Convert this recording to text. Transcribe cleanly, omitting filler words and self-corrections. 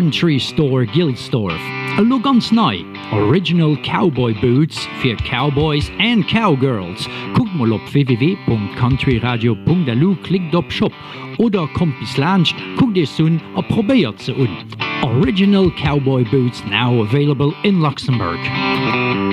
Country Store Gilsdorf. A lo ganz nei, Original Cowboy Boots für Cowboys and Cowgirls. Guckt mal op www.countryradio.lu, klickt op Shop oder kommt bis Lunch, guckt es un a probiert ze un. Original Cowboy Boots now available in Luxembourg.